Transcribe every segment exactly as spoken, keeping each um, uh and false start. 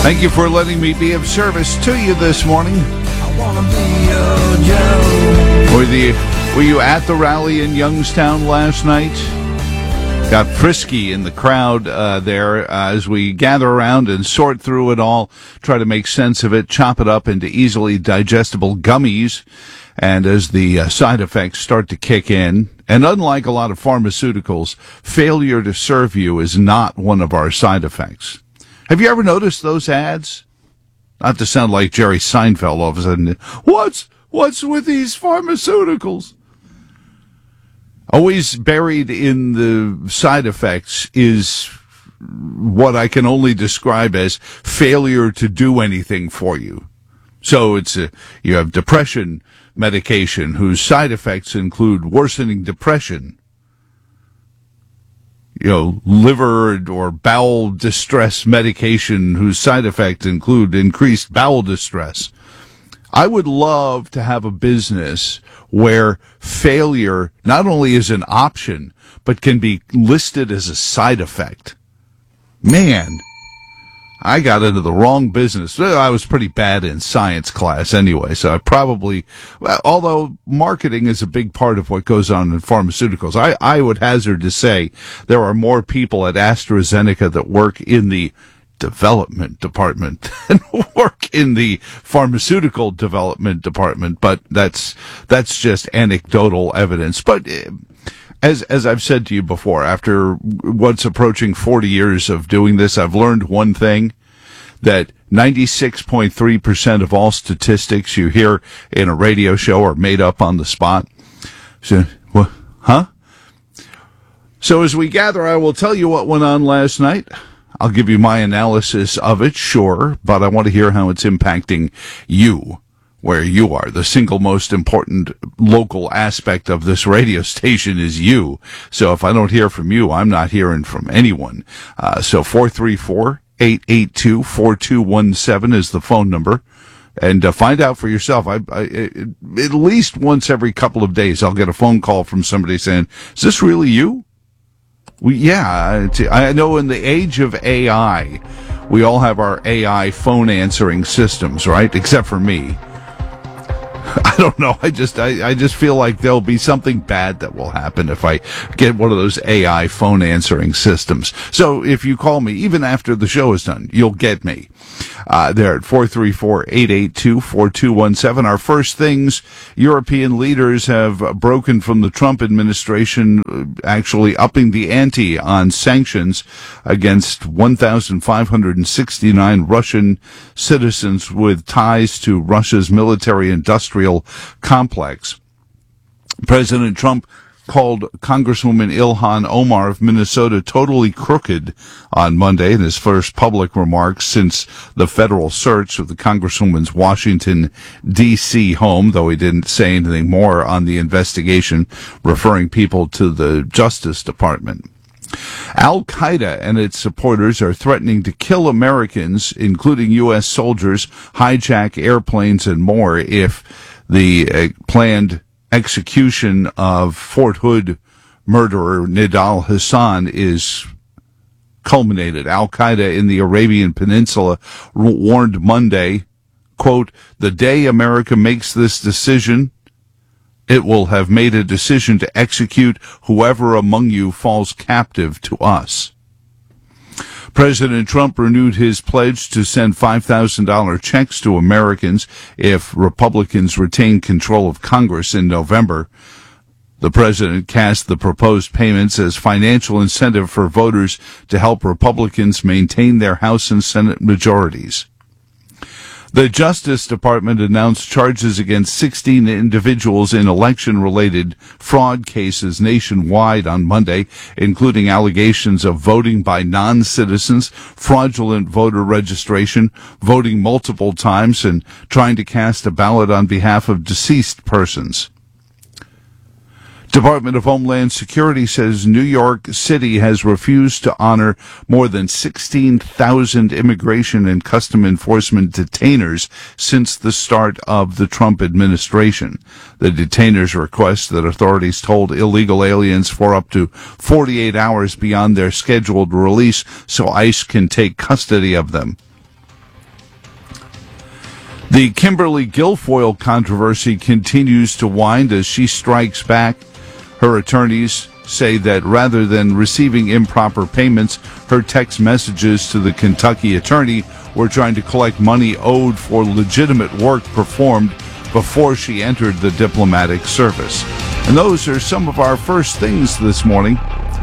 Thank you for letting me be of service to you this morning. I wanna be your Joe. Were, the, were you at the rally in Youngstown last night? Got frisky in the crowd uh, there uh, as we gather around and sort through it all, try to make sense of it, chop it up into easily digestible gummies, and as the uh, side effects start to kick in, and unlike a lot of pharmaceuticals, failure to serve you is not one of our side effects. Have you ever noticed those ads? Not to sound like Jerry Seinfeld all of a sudden. What's, what's with these pharmaceuticals? Always buried in the side effects is what I can only describe as failure to do anything for you. So it's a, you have depression medication whose side effects include worsening depression. You know, liver or bowel distress medication whose side effects include increased bowel distress. I would love to have a business where failure not only is an option, but can be listed as a side effect. Man, I got into the wrong business. I was pretty bad in science class anyway, so I probably, although marketing is a big part of what goes on in pharmaceuticals, I, I would hazard to say there are more people at AstraZeneca that work in the development department than work in the pharmaceutical development department, but that's, that's just anecdotal evidence. But As as I've said to you before, after what's approaching forty years of doing this, I've learned one thing, that ninety-six point three percent of all statistics you hear in a radio show are made up on the spot. So, what, huh? So as we gather, I will tell you what went on last night. I'll give you my analysis of it, sure, but I want to hear how it's impacting you, where you are. The single most important local aspect of this radio station is you. So if I don't hear from you, I'm not hearing from anyone. Uh, so four three four, eight eight two, four two one seven is the phone number. And uh, find out for yourself. I, I, at least once every couple of days, I'll get a phone call from somebody saying, is this really you? We, yeah, I know in the age of A I, we all have our A I phone answering systems, right? Except for me. I don't know. I just, I, I just feel like there'll be something bad that will happen if I get one of those A I phone answering systems. So if you call me, even after the show is done, you'll get me. Uh, there at four three four, eight eight two, four two one seven. Our first things, European leaders have broken from the Trump administration, actually upping the ante on sanctions against one thousand five hundred sixty-nine Russian citizens with ties to Russia's military-industrial complex. President Trump called Congresswoman Ilhan Omar of Minnesota totally crooked on Monday in his first public remarks since the federal search of the Congresswoman's Washington, D C home, though he didn't say anything more on the investigation, referring people to the Justice Department. Al-Qaeda and its supporters are threatening to kill Americans, including U S soldiers, hijack airplanes, and more if the uh, planned execution of Fort Hood murderer Nidal Hassan is culminated. Al-Qaeda in the Arabian Peninsula warned Monday, quote, the day America makes this decision, it will have made a decision to execute whoever among you falls captive to us. President Trump renewed his pledge to send five thousand dollars checks to Americans if Republicans retain control of Congress in November. The president cast the proposed payments as financial incentive for voters to help Republicans maintain their House and Senate majorities. The Justice Department announced charges against sixteen individuals in election-related fraud cases nationwide on Monday, including allegations of voting by non-citizens, fraudulent voter registration, voting multiple times, and trying to cast a ballot on behalf of deceased persons. Department of Homeland Security says New York City has refused to honor more than sixteen thousand immigration and custom enforcement detainers since the start of the Trump administration. The detainers request that authorities hold illegal aliens for up to forty-eight hours beyond their scheduled release so ICE can take custody of them. The Kimberly Guilfoyle controversy continues to wind as she strikes back. Her attorneys say that rather than receiving improper payments, her text messages to the Kentucky attorney were trying to collect money owed for legitimate work performed before she entered the diplomatic service. And those are some of our first things this morning.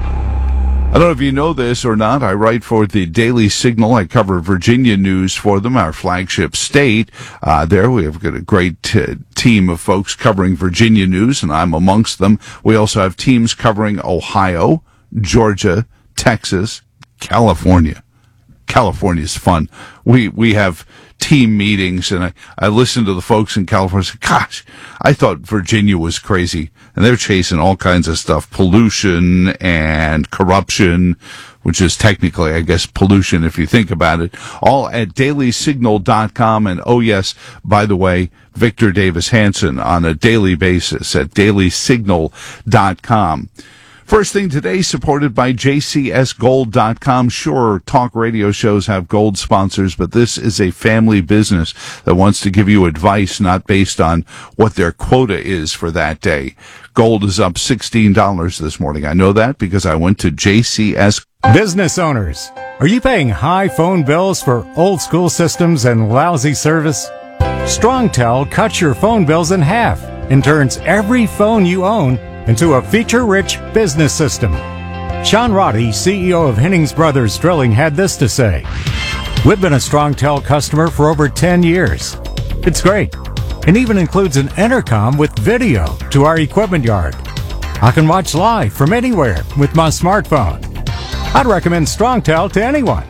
I don't know if you know this or not. I write for the Daily Signal. I cover Virginia news for them, our flagship state. Uh, there we have got a great t- team of folks covering Virginia news, and I'm amongst them. We also have teams covering Ohio, Georgia, Texas, California. California's fun. We we have team meetings, and I, I listen to the folks in California and say, gosh, I thought Virginia was crazy. And they're chasing all kinds of stuff, pollution and corruption, which is technically, I guess, pollution if you think about it, all at daily signal dot com. And oh yes, by the way, Victor Davis Hanson on a daily basis at daily signal dot com. First thing today, supported by J C S gold dot com. Sure, talk radio shows have gold sponsors, but this is a family business that wants to give you advice not based on what their quota is for that day. Gold is up sixteen dollars this morning. I know that because I went to J C S. Business owners, are you paying high phone bills for old school systems and lousy service? StrongTel cuts your phone bills in half and turns every phone you own into a feature-rich business system. Sean Roddy, C E O of Hennings Brothers Drilling, had this to say. We've been a StrongTel customer for over ten years. It's great, and even includes an intercom with video to our equipment yard. I can watch live from anywhere with my smartphone. I'd recommend StrongTel to anyone.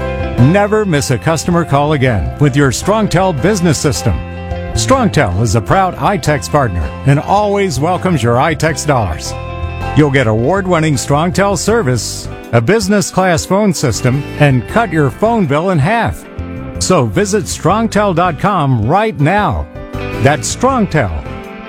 Never miss a customer call again with your StrongTel business system. StrongTel is a proud iTex partner and always welcomes your iTex dollars. You'll get award-winning StrongTel service, a business-class phone system, and cut your phone bill in half. So visit strongtel dot com right now. That's StrongTel,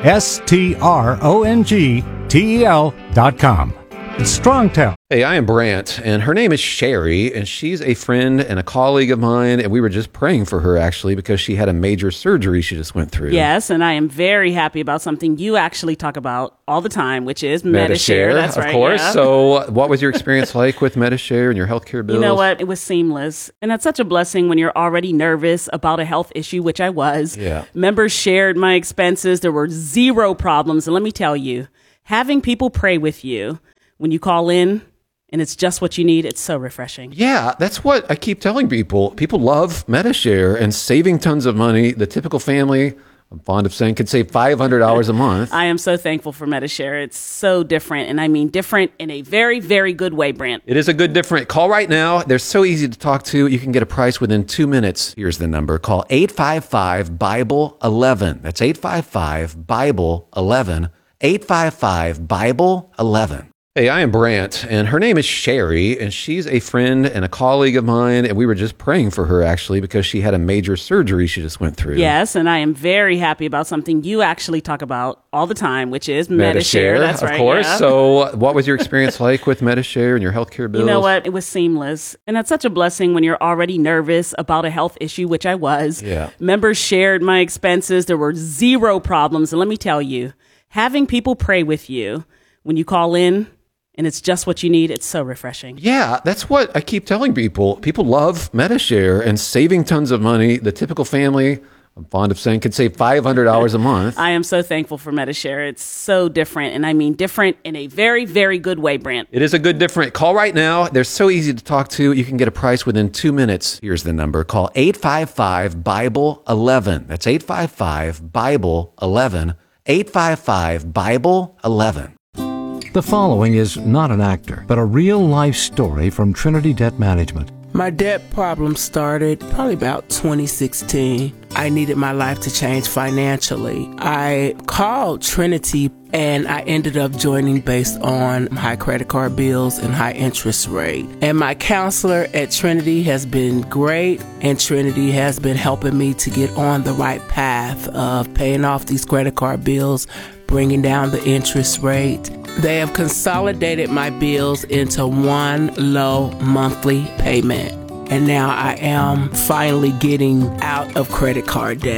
S T R O N G T E L dot com. It's StrongTel. Hey, I am Brant, and her name is Sherry, and she's a friend and a colleague of mine, and we were just praying for her, actually, because she had a major surgery she just went through. Yes, and I am very happy about something you actually talk about all the time, which is Medi-Share. Medi-Share, That's of right, course. yeah. So what was your experience like with Medi-Share and your healthcare bills? You know what? It was seamless. And that's such a blessing when you're already nervous about a health issue, which I was. Yeah. Members shared my expenses. There were zero problems. And let me tell you, having people pray with you when you call in, and it's just what you need, it's so refreshing. Yeah, that's what I keep telling people. People love Medi-Share and saving tons of money. The typical family, I'm fond of saying, could save five hundred dollars a month. I am so thankful for Medi-Share. It's so different, and I mean different in a very, very good way, Brant. It is a good different. Call right now. They're so easy to talk to. You can get a price within two minutes. Here's the number. Call eight five five, Bible eleven. That's eight five five, Bible eleven. eight five five, Bible eleven. Hey, I am Brant, and her name is Sherry, and she's a friend and a colleague of mine, and we were just praying for her, actually, because she had a major surgery she just went through. Yes, and I am very happy about something you actually talk about all the time, which is Medi-Share. Medi-Share, That's of right, course. yeah. So what was your experience like with Medi-Share and your healthcare bills? You know what? It was seamless. And that's such a blessing when you're already nervous about a health issue, which I was. Yeah. Members shared my expenses. There were zero problems. And let me tell you, having people pray with you when you call in, and it's just what you need, it's so refreshing. Yeah, that's what I keep telling people. People love Medi-Share and saving tons of money. The typical family, I'm fond of saying, could save five hundred dollars a month. I am so thankful for Medi-Share. It's so different, and I mean different in a very, very good way, Brant. It is a good different. Call right now. They're so easy to talk to. You can get a price within two minutes. Here's the number. Call eight five five, Bible eleven. That's eight five five, Bible eleven. eight five five, Bible eleven. The following is not an actor, but a real-life story from Trinity Debt Management. My debt problem started probably about twenty sixteen. I needed my life to change financially. I called Trinity and I ended up joining based on high credit card bills and high interest rate. And my counselor at Trinity has been great, and Trinity has been helping me to get on the right path of paying off these credit card bills, bringing down the interest rate. They have consolidated my bills into one low monthly payment. And now I am finally getting out of credit card debt.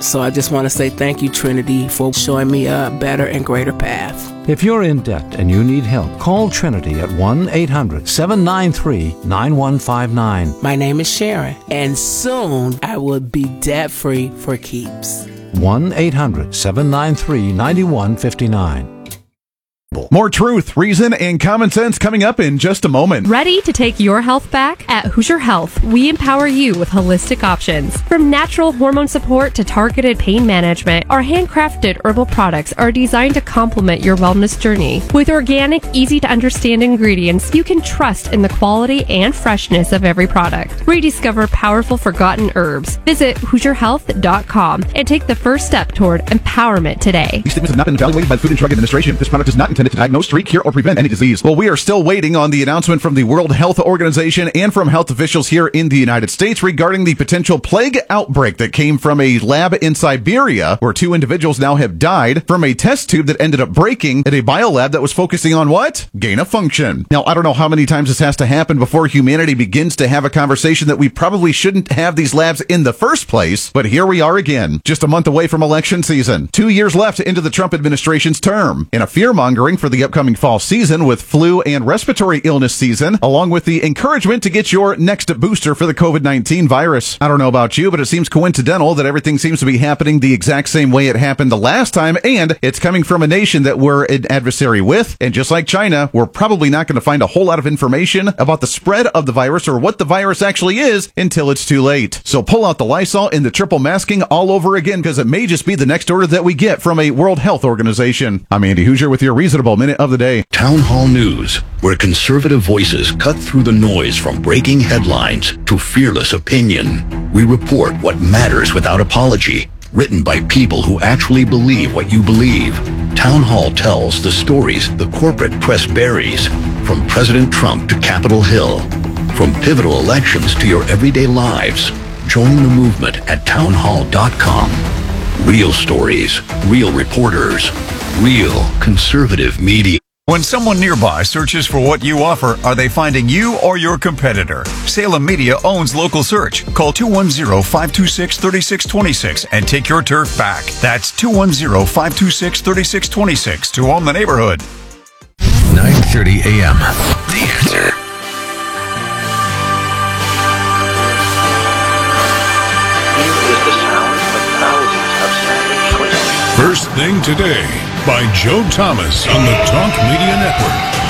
So I just want to say thank you, Trinity, for showing me a better and greater path. If you're in debt and you need help, call Trinity at one eight hundred seven nine three nine one five nine. My name is Sharon, and soon I will be debt-free for keeps. one eight hundred seven nine three nine one five nine. More truth, reason, and common sense coming up in just a moment. Ready to take your health back? At Hoosier Health, we empower you with holistic options. From natural hormone support to targeted pain management, our handcrafted herbal products are designed to complement your wellness journey. With organic, easy-to-understand ingredients, you can trust in the quality and freshness of every product. Rediscover powerful forgotten herbs. Visit Hoosier Health dot com and take the first step toward empowerment today. These statements have not been evaluated by the Food and Drug Administration. This product is not intended to diagnose, treat, cure, or prevent any disease. Well, we are still waiting on the announcement from the World Health Organization and from health officials here in the United States regarding the potential plague outbreak that came from a lab in Siberia, where two individuals now have died from a test tube that ended up breaking at a biolab that was focusing on what? Gain of function. Now, I don't know how many times this has to happen before humanity begins to have a conversation that we probably shouldn't have these labs in the first place, but here we are again, just a month away from election season. Two years left into the Trump administration's term, and a fear-mongering for the upcoming fall season with flu and respiratory illness season, along with the encouragement to get your next booster for the COVID nineteen virus. I don't know about you, but it seems coincidental that everything seems to be happening the exact same way it happened the last time, and it's coming from a nation that we're an adversary with, and just like China, we're probably not going to find a whole lot of information about the spread of the virus or what the virus actually is until it's too late. So pull out the Lysol and the triple masking all over again, because it may just be the next order that we get from a World Health Organization. I'm Andy Hoosier with your Reasonable Minute of the Day. Town Hall News, where conservative voices cut through the noise from breaking headlines to fearless opinion. We report what matters without apology, written by people who actually believe what you believe. Town Hall tells the stories the corporate press buries, from President Trump to Capitol Hill, from pivotal elections to your everyday lives. Join the movement at town hall dot com. Real stories, real reporters, real conservative media. When someone nearby searches for what you offer, are they finding you or your competitor? Salem Media owns Local Search. Call two one zero, five two six, three six two six and take your turf back. That's two one zero, five two six, three six two six to own the neighborhood. nine thirty a.m. The Answer. First Thing Today by Joe Thomas on the Talk Media Network.